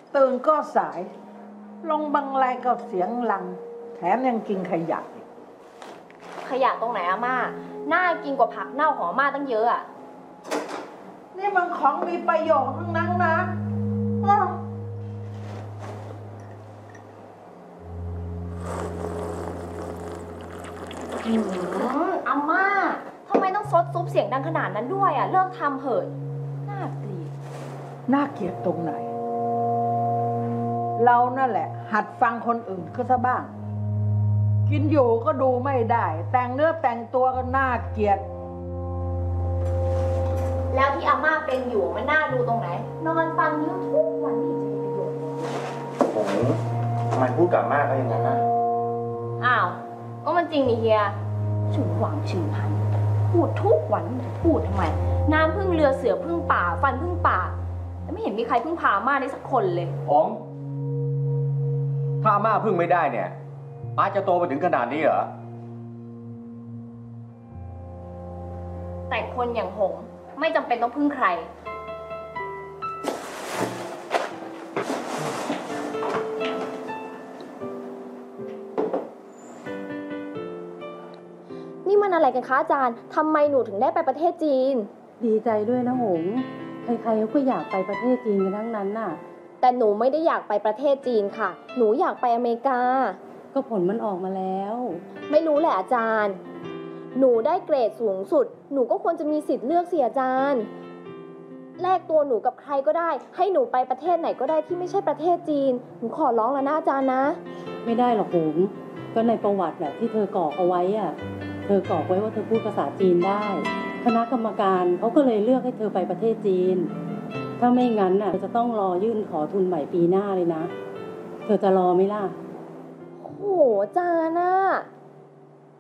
ตื่นก็สาย ลงบังไลก็เสียงลัง แถมยังกินขยะอีกขยะตรงไหนอาม่าน่ากินกว่าผักเน่าของอาม่าตั้งเยอะอะนี่มันของมีประโยชน์ทั้งนั้นนะอ้าวอาม่าทำไมต้องซดซุปเสียงดังขนาดนั้นด้วยอะเลิกทำเถอะน่าเกลียดน่าเกลียดตรงไหน เรานั่นแหละ หัดฟังคนอื่นก็ซะบ้าง กินอยู่ก็ดูไม่ได้ แต่งเนื้อแต่งตัวก็น่าเกลียดแล้วที่อาม่าเป็นอยู่มันน่าดูตรงไหน นอนฟังนิ้วทุกวันนี่จะมีประโยชน์ผมทำไมพูดกับอาม่าเขาอย่างนั้นนะอ้าวก็มันจริงนี่เฮียฉึงหวังฉึงพันพูดทุกวันจะพูดทำไมน้ำพึ่งเรือเสือพึ่งป่าฟันพึ่งป่าแต่ไม่เห็นมีใครพึ่งพาอาม่าได้สักคนเลยผมถ้าอาม่าพึ่งไม่ได้เนี่ยป้าจะโตไปถึงขนาดนี้เหรอแต่คนอย่างหงส์ไม่จำเป็นต้องพึ่งใคร นี่มันอะไรกันคะอาจารย์ทำไมหนูถึงได้ไปประเทศจีนดีใจด้วยนะหงส์ใครๆเขาก็อยากไปประเทศจีนกันทั้งนั้นน่ะแต่หนูไม่ได้อยากไปประเทศจีนค่ะ หนูอยากไปอเมริกาก็ผลมันออกมาแล้วไม่รู้แหละอาจารย์ หนูได้เกรดสูงสุด หนูก็ควรจะมีสิทธิ์เลือกสิอาจารย์ แลกตัวหนูกับใครก็ได้ ให้หนูไปประเทศไหนก็ได้ที่ไม่ใช่ประเทศจีน หนูขอร้องแล้วนะอาจารย์นะไม่ได้หรอกหงส์ก็ในประวัติแบบที่เธอกรอกเอาไว้อะเธอกรอกไว้ว่าเธอพูดภาษาจีนได้ คณะกรรมการเขาก็เลยเลือกให้เธอไปประเทศจีน ถ้าไม่งั้นน่ะเธอจะต้องรอยื่นขอทุนใหม่ปีหน้าเลยนะ เธอจะรอไหมล่ะโหอาจารย์นะ